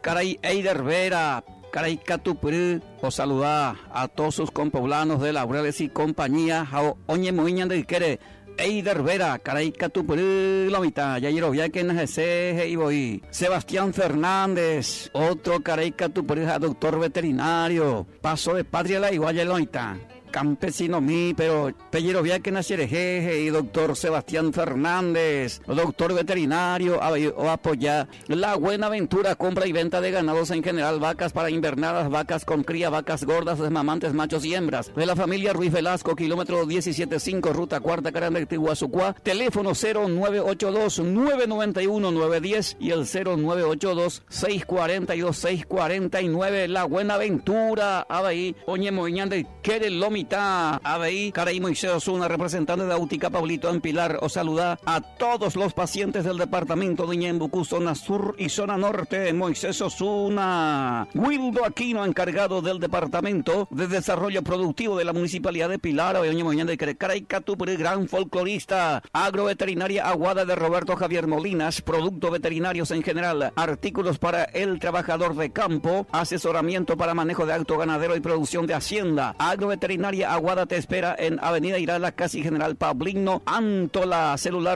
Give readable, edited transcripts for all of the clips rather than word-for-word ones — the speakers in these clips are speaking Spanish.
Caray Eider Vera, Caray Catupurú, os saluda a todos sus compoblanos de Laureles y compañía, oñe muñan de Quere, Eider Vera, Caray Catupurú, Lomita, Yayiro Viaque Najese y voy. Sebastián Fernández, otro Caray Catupurú, doctor veterinario, paso de patria la igual Lomita. Campesino mí, pero Pellero Viaque Nacerejeje y doctor Sebastián Fernández, doctor veterinario, o apoya la Buenaventura, compra y venta de ganados en general, vacas para invernadas, vacas con cría, vacas gordas, desmamantes, machos y hembras, de la familia Ruiz Velasco, kilómetro 17.5, ruta cuarta, Carandecti, Guasucuá, teléfono 0982-991-910 y el 0982-642-649, la Buenaventura, Abaí, Oñe Moñande, Quere Lomi, Abeí, Caray Moisés Osuna, representante de Autica Pablito en Pilar, os saluda a todos los pacientes del departamento de Ñembucú, zona sur y zona norte. Moisés Osuna, Wildo Aquino, encargado del departamento de desarrollo productivo de la municipalidad de Pilar, Caray Catupuri, gran folclorista, agroveterinaria Aguada de Roberto Javier Molinas, productos veterinarios en general, artículos para el trabajador de campo, asesoramiento para manejo de acto ganadero y producción de hacienda, agroveterinaria Aguada te espera en Avenida Irala, casi General Pablino, Antola, celular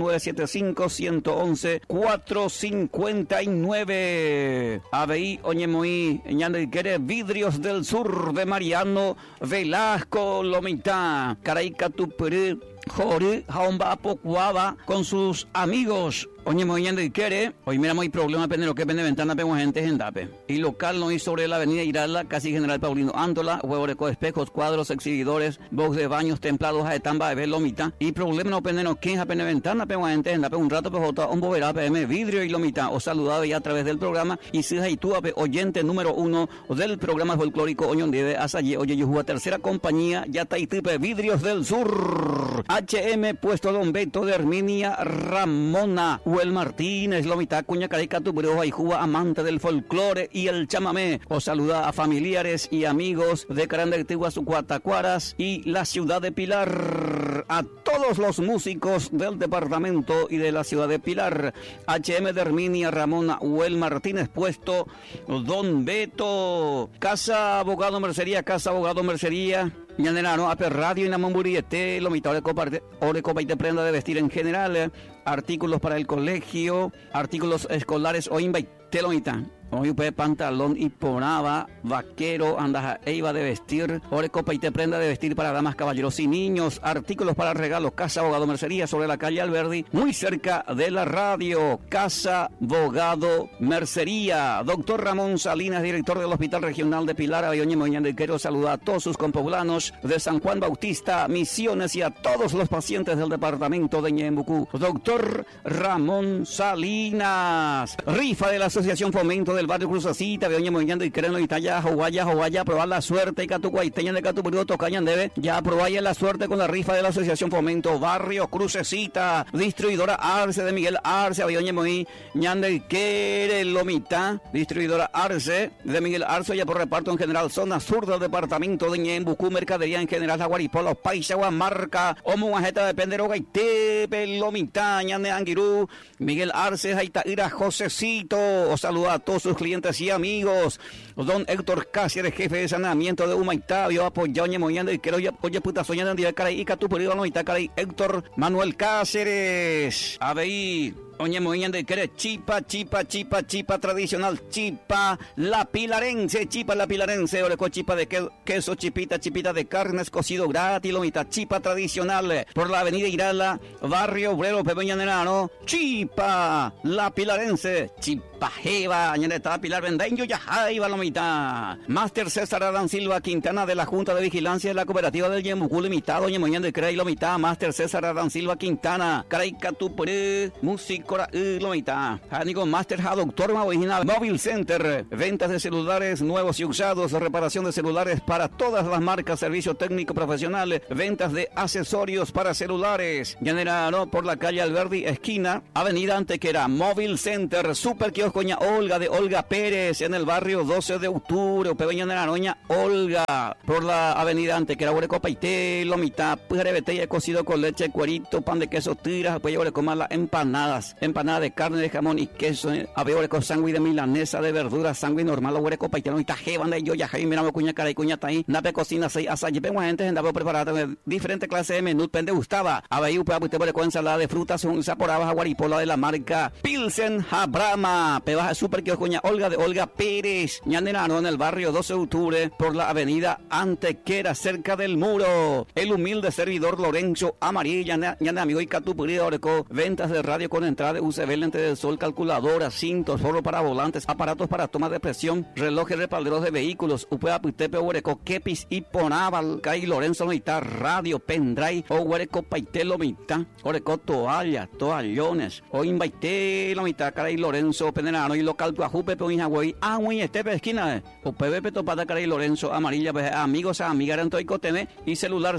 0975-111-459. ABI, Oñemoí, Ñandequere, Vidrios del Sur de Mariano Velasco, Lomita, Caray Catupuri, Jori, Jaomba, Pocuaba, con sus amigos. Oye, moviendo y quiere, hoy mira muy problema, pende lo que pende ventana, pego gente en Dape. Y local no hay sobre la avenida Irala, casi General Paulino Antola, huevo de espejos, cuadros, exhibidores, box de baños, templados, aetamba, de lomita. Y problema no pende no queja, pende ventana, pego gente en Dape, un rato, pues otra, un boverá, PM, vidrio y lomita. Os saludaba ya a través del programa, y si hay tú, oyente número 1 del programa folclórico Oñondive, hasta allí, oye, yo tercera compañía, ya taitipe, Vidrios del Sur. HM, puesto Don Beto de Herminia Ramona. El Martínez, Lomita, Cuña, Carica, Tuburo, Juba, amante del folclore y el chamamé. Os saluda a familiares y amigos de Carandectigua, Sucuatacuaras y la ciudad de Pilar. A todos los músicos del departamento y de la ciudad de Pilar. HM de Herminia Ramona, Huel Martínez, puesto Don Beto. Casa Abogado Mercería, Casa Abogado Mercería. Ñanenano, Ape Radio y Namamburiete, Lomita, Orecopa y te prenda de vestir en general, artículos para el colegio, artículos escolares o invaite, Lomita. Hoy pantalón y poraba, vaquero, andaja e iba de vestir, orecopa y te prenda de vestir para damas, caballeros y niños, artículos para regalos, Casa Abogado Mercería sobre la calle Alberdi, muy cerca de la radio, Casa Abogado Mercería. Doctor Ramón Salinas, director del Hospital Regional de Pilar, Ayoñe Moñán, quiero saludar a todos sus compoblanos de San Juan Bautista, Misiones y a todos los pacientes del departamento de Ñembucú. Doctor Ramón Salinas, rifa de la Asociación Fomento del barrio Cruzacita, Beoña Moñando y Quereno y Talla, Jowaya, probar la suerte y Catucuaiteña de Catupurido, Tocañan debe, ya probaya la suerte con la rifa de la Asociación Fomento, Barrio Crucecita, distribuidora Arce de Miguel Arce, Beoña Moñi, Ñande y Quere, Lomita, distribuidora Arce de Miguel Arce, ya por reparto en general, zona sur del departamento de Ñembucú, mercadería en general, Jaguaripolo, Paisagua, Marca, Omo, Majeta de Penderoga y Tepe, Lomita, Ñande Anguirú, Miguel Arce, Jaitaira, Josecito, os saluda a todos sus clientes y amigos. Don Héctor Cáceres, jefe de saneamiento de Humaytabio, apoyado Ñemoyando y quiero oye puta soñando en día caray y Catupurido no está caray Héctor Manuel Cáceres. ABI Oñe Moñando y quiere chipa tradicional, chipa la pilarense, oreco chipa de queso, chipita de carnes, cocido gratis, lomita, chipa tradicional, por la avenida Irala, barrio obrero, Pepeñanenano, chipa la pilarense, chipa jeva, ñaneta Pilar Vendeño, ya jaiba, lomita. Máster César Adán Silva Quintana de la Junta de Vigilancia de la Cooperativa del Ñembucú Limitado, Oñe Moñando y quiere lomita, Máster César Adán Silva Quintana, caray Catupuré, música Lomita, Jánico Master Doctor Original Mobile Center, ventas de celulares nuevos y usados, reparación de celulares para todas las marcas, servicio técnico profesional, ventas de accesorios para celulares. Llanera por la calle Alberdi, esquina, avenida Antequera, Mobile Center, Super Kiosco Ña Olga de Olga Pérez, en el barrio 12 de octubre, Pebeña Noña Olga, por la avenida Antequera, Huerecopa y Lomita, pujaré betella cocido con leche, cuerito, pan de queso, tiras, apoyo de comer las empanadas. empanada de carne, de jamón y queso, había oreco sándwich de milanesa, de verdura, sándwich normal, oreco paitano y taje, banda y yo ya mira cuña cara y cuña taí, nape cocina seis asayi, pero gente andaba preparada de diferentes clases de menú, pende gustaba, había upea usted por ensalada de frutas, un saporaba guaripola de la marca Pilsen Brahma, pebaja super que cuña Olga de Olga Pérez, ñandenano en el barrio 12 de octubre por la avenida Antequera, cerca del muro, el humilde servidor Lorenzo Amarilla, ñande amigo y catupuri oreco, ventas de radio con entrada de UCB, lente del sol, calculadora, cintos, forro para volantes, aparatos para toma de presión, relojes respalderos de vehículos, upea puitepe oreco, kepis y ponaval, kai Lorenzo mitad, radio, pendrive, o oreco paitelo mitad, oreco toalla, toallones, o invaité la mitad, cara y Lorenzo pendenano y local tuajupe pe uñagüey, muy estepe esquina, o PVP topada cara y Lorenzo Amarilla, amigos a amigar en Toicoteme y celular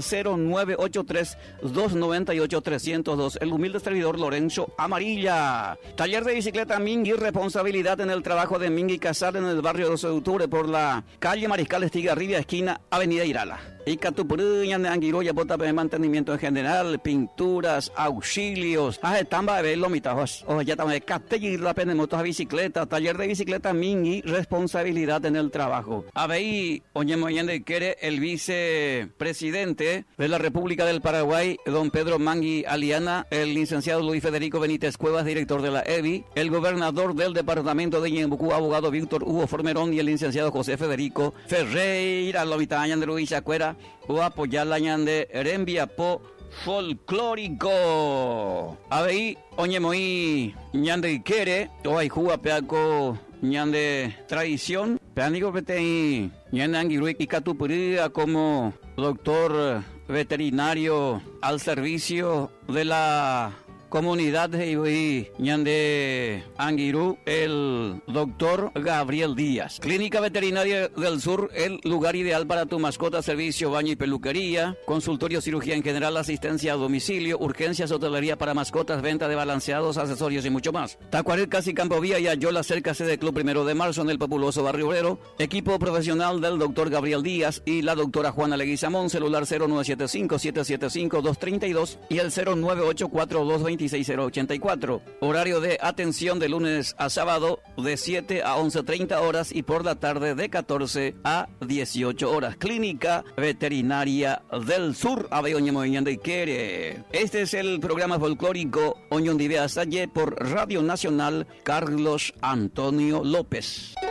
0983-298-302, el humilde servidor Lorenzo Amarilla. Taller de bicicleta Mingui, responsabilidad en el trabajo de Mingui Casal en el barrio 12 de octubre por la calle Mariscal Estigarribia, esquina Avenida Irala. Y Catupuruña de Anguiroya, bota de mantenimiento en general, pinturas, auxilios, tamba de verlo mitajos, o ya también castelli la pena de motos a bicicleta, taller de bicicleta Mingui, responsabilidad en el trabajo. Ahí, oñemoyende quiere el vicepresidente de la República del Paraguay, don Pedro Mangui Aliana, el licenciado Luis Federico Benítez Cuevas, director de la EBI, el gobernador del departamento de Ñembucú, abogado Víctor Hugo Formerón, y el licenciado José Federico Ferreira, la mitad de Luisa Cuera, o apoyar la ñande Rembiapo folclórico. Ahí, oñemoí ñande quiere, o hay juga peaco ñande tradición, peánico pete ñande anguirui y catupuría como doctor veterinario al servicio de la comunidad de ñande Anguirú, el doctor Gabriel Díaz. Clínica Veterinaria del Sur, el lugar ideal para tu mascota, servicio, baño y peluquería, consultorio, cirugía en general, asistencia a domicilio, urgencias, hotelería para mascotas, venta de balanceados, accesorios y mucho más. Tacuarel, Casi Campo Vía y Ayola, cerca sede del Club 1 de Marzo en el populoso barrio obrero. Equipo profesional del doctor Gabriel Díaz y la doctora Juana Leguizamón, celular 0975-775-232 y el 0984-226-084. Horario de atención de lunes a sábado de 7 a 11:30 horas y por la tarde de 14 a 18 horas. Clínica Veterinaria del Sur, Este es el programa folclórico Oñondivea Salle por Radio Nacional Carlos Antonio López.